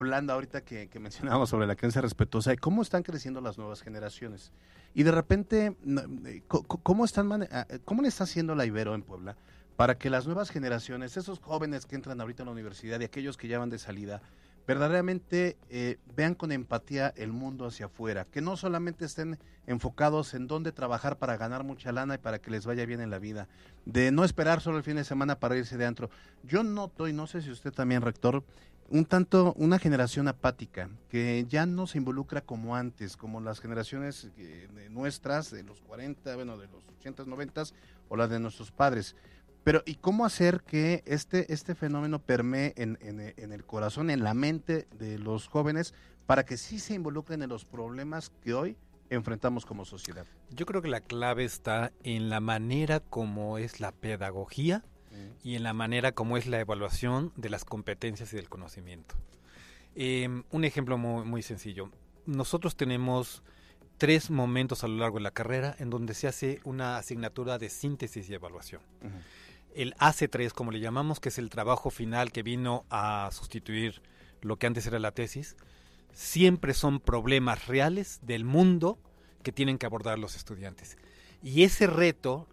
hablando ahorita que mencionábamos sobre la crianza respetuosa, cómo están creciendo las nuevas generaciones. Y de repente, ¿cómo le está haciendo la Ibero en Puebla para que las nuevas generaciones, esos jóvenes que entran ahorita a la universidad y aquellos que ya van de salida, verdaderamente vean con empatía el mundo hacia afuera, que no solamente estén enfocados en dónde trabajar para ganar mucha lana y para que les vaya bien en la vida, de no esperar solo el fin de semana para irse de antro? Yo noto, y no sé si usted también, rector, un tanto una generación apática, que ya no se involucra como antes, como las generaciones nuestras, de los 40, bueno, de los 80, 90, o las de nuestros padres. Pero, ¿y cómo hacer que este fenómeno permee en el corazón, en la mente de los jóvenes, para que sí se involucren en los problemas que hoy enfrentamos como sociedad? Yo creo que la clave está en la manera como es la pedagogía y en la manera como es la evaluación de las competencias y del conocimiento. Un ejemplo muy, muy sencillo. Nosotros tenemos 3 momentos a lo largo de la carrera en donde se hace una asignatura de síntesis y evaluación. El AC3, como le llamamos, que es el trabajo final que vino a sustituir lo que antes era la tesis, siempre son problemas reales del mundo que tienen que abordar los estudiantes. Y ese reto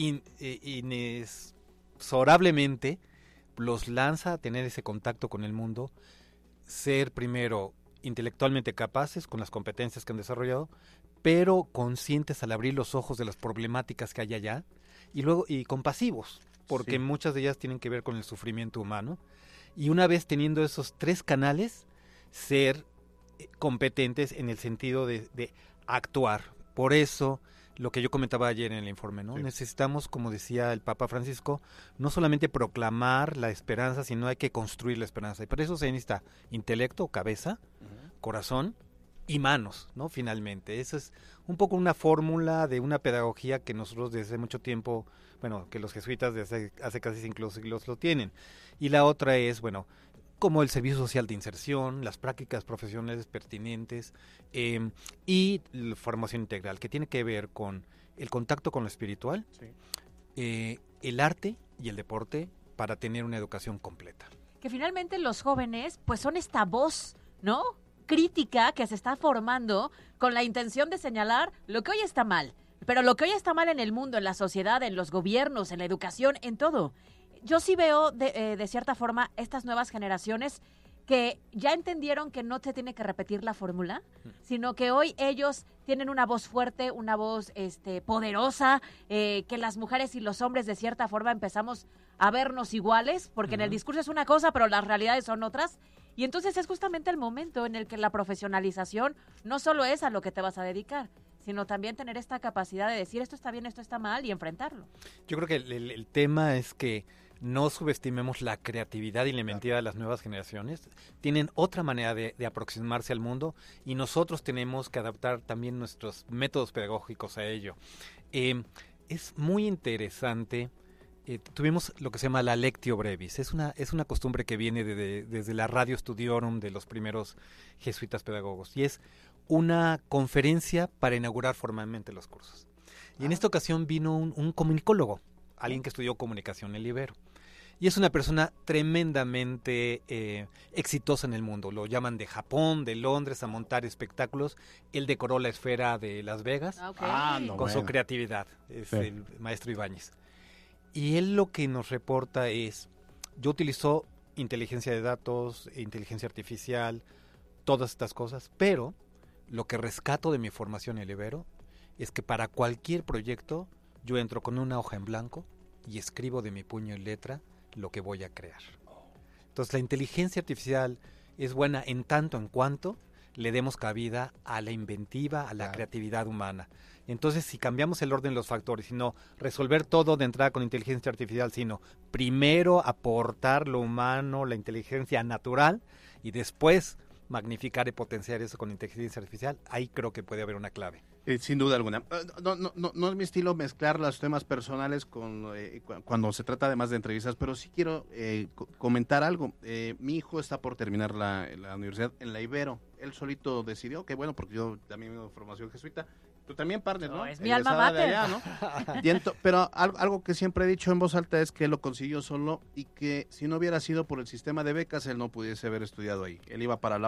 inexorablemente los lanza a tener ese contacto con el mundo, ser primero intelectualmente capaces con las competencias que han desarrollado, pero conscientes al abrir los ojos de las problemáticas que hay allá, y luego compasivos, porque sí, muchas de ellas tienen que ver con el sufrimiento humano. Y una vez teniendo esos 3 canales, ser competentes en el sentido de actuar. Por eso, lo que yo comentaba ayer en el informe, ¿no? Sí. Necesitamos, como decía el Papa Francisco, no solamente proclamar la esperanza, sino hay que construir la esperanza. Y para eso se necesita intelecto, cabeza, corazón y manos, ¿no? Finalmente. Esa es un poco una fórmula de una pedagogía que nosotros desde mucho tiempo, bueno, que los jesuitas desde hace casi 5 siglos lo tienen. Y la otra es, bueno, como el servicio social de inserción, las prácticas profesionales pertinentes y la formación integral, que tiene que ver con el contacto con lo espiritual, sí, el arte y el deporte para tener una educación completa. Que finalmente los jóvenes pues son esta voz, ¿no?, crítica que se está formando con la intención de señalar lo que hoy está mal, pero lo que hoy está mal en el mundo, en la sociedad, en los gobiernos, en la educación, en todo. Yo sí veo de cierta forma estas nuevas generaciones que ya entendieron que no se tiene que repetir la fórmula, sino que hoy ellos tienen una voz fuerte, una voz poderosa, que las mujeres y los hombres de cierta forma empezamos a vernos iguales, porque en el discurso es una cosa, pero las realidades son otras. Y entonces es justamente el momento en el que la profesionalización no solo es a lo que te vas a dedicar, sino también tener esta capacidad de decir esto está bien, esto está mal y enfrentarlo. Yo creo que el tema es que no subestimemos la creatividad y la inventiva de las nuevas generaciones. Tienen otra manera de aproximarse al mundo y nosotros tenemos que adaptar también nuestros métodos pedagógicos a ello. Es muy interesante. Tuvimos lo que se llama la Lectio Brevis. Es una costumbre que viene desde la Radio Studiorum de los primeros jesuitas pedagogos, y es una conferencia para inaugurar formalmente los cursos. Y en esta ocasión vino un comunicólogo, alguien que estudió comunicación en el Ibero, y es una persona tremendamente exitosa en el mundo. Lo llaman de Japón, de Londres, a montar espectáculos. Él decoró la Esfera de Las Vegas con su creatividad. Es el maestro Ibáñez. Y él lo que nos reporta es, yo utilizo inteligencia de datos, inteligencia artificial, todas estas cosas, pero lo que rescato de mi formación en el Ibero es que para cualquier proyecto yo entro con una hoja en blanco y escribo de mi puño y letra lo que voy a crear. Entonces la inteligencia artificial es buena en tanto en cuanto le demos cabida a la inventiva, a la creatividad humana. Entonces, si cambiamos el orden de los factores, y no resolver todo de entrada con inteligencia artificial, sino primero aportar lo humano, la inteligencia natural, y después magnificar y potenciar eso con inteligencia artificial, ahí creo que puede haber una clave. Sin duda alguna. No es mi estilo mezclar los temas personales cuando se trata además de entrevistas, pero sí quiero comentar algo. Mi hijo está por terminar la universidad en la Ibero. Él solito decidió que bueno, porque yo también tengo formación jesuita, Tú también, partner, ¿no? No, es mi alma Egresada de mater. allá, ¿no? Pero algo que siempre he dicho en voz alta es que él lo consiguió solo y que si no hubiera sido por el sistema de becas, él no pudiese haber estudiado ahí. Él iba para la